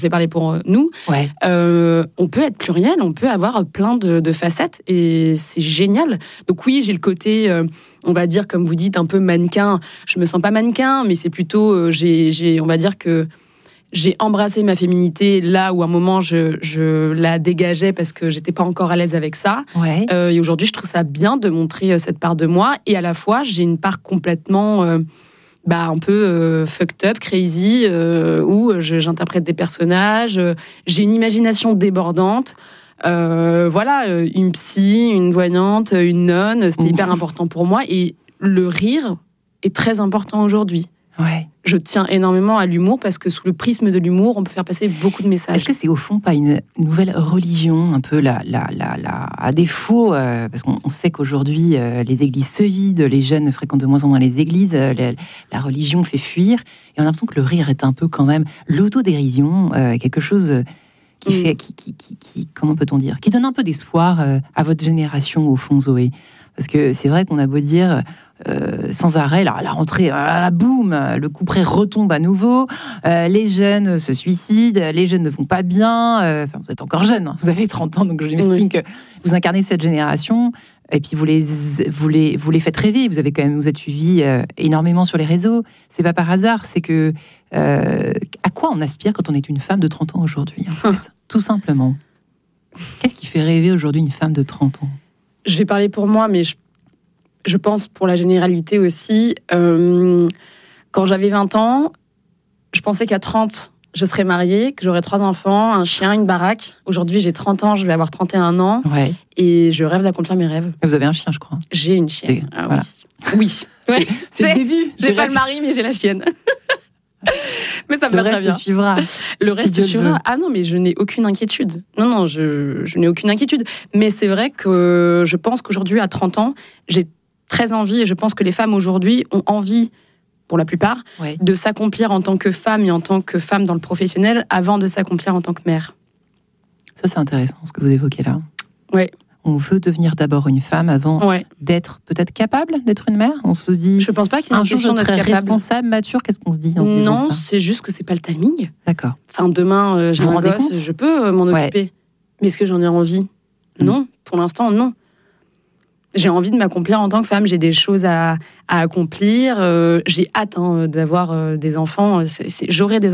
je vais parler pour nous, on peut être pluriel, on peut avoir plein de facettes et c'est génial. Donc oui, j'ai le côté, on va dire, comme vous dites, un peu mannequin. Je me sens pas mannequin, mais c'est plutôt, on va dire que j'ai embrassé ma féminité là où à un moment je la dégageais parce que j'étais pas encore à l'aise avec ça. Et aujourd'hui, je trouve ça bien de montrer cette part de moi. Et à la fois, j'ai une part complètement un peu fucked up, crazy, où j'interprète des personnages. J'ai une imagination débordante. Une psy, une voyante, une nonne. C'était hyper important pour moi. Et le rire est très important aujourd'hui. Je tiens énormément à l'humour parce que sous le prisme de l'humour, on peut faire passer beaucoup de messages. Est-ce que c'est au fond pas une nouvelle religion, un peu à défaut, parce qu'on sait qu'aujourd'hui les églises se vident, les jeunes fréquentent de moins en moins les églises, la religion fait fuir, et on a l'impression que le rire est un peu quand même l'autodérision, quelque chose qui fait, qui comment peut-on dire, qui donne un peu d'espoir à votre génération au fond, Zoé, parce que c'est vrai qu'on a beau dire sans arrêt, la rentrée, la boum, le coup près retombe à nouveau, les jeunes se suicident, les jeunes ne vont pas bien, vous êtes encore jeune, hein, vous avez 30 ans, donc j'estime que vous incarnez cette génération, et puis vous les faites rêver, vous êtes suivis énormément sur les réseaux, c'est pas par hasard, c'est que à quoi on aspire quand on est une femme de 30 ans aujourd'hui, en fait, tout simplement. Qu'est-ce qui fait rêver aujourd'hui une femme de 30 ans ? Je vais parler pour moi, mais je pense pour la généralité aussi. Quand j'avais 20 ans, je pensais qu'à 30, je serais mariée, que j'aurais 3 enfants, un chien, une baraque. Aujourd'hui, j'ai 30 ans, je vais avoir 31 ans. Et je rêve d'accomplir mes rêves. Vous avez un chien, je crois. J'ai une chienne. Voilà. Oui. C'est le début. J'ai pas le mari, mais j'ai la chienne. Mais ça me va très bien. Le reste suivra. Le reste suivra. Ah non, mais je n'ai aucune inquiétude. Non, je n'ai aucune inquiétude. Mais c'est vrai que je pense qu'aujourd'hui, à 30 ans, j'ai très envie, et je pense que les femmes aujourd'hui ont envie, pour la plupart, de s'accomplir en tant que femme et en tant que femme dans le professionnel avant de s'accomplir en tant que mère. Ça, c'est intéressant, ce que vous évoquez là. On veut devenir d'abord une femme avant d'être peut-être capable d'être une mère. On se dit. Je pense pas que c'est une question d'être capable. Responsable, mature. Qu'est-ce qu'on se dit Non, c'est juste que c'est pas le timing. D'accord. Enfin, demain, j'ai un gosse, je peux m'en occuper. Mais est-ce que j'en ai envie ? Non, pour l'instant, non. J'ai envie de m'accomplir en tant que femme. J'ai des choses à accomplir. J'ai hâte d'avoir des enfants. J'aurai des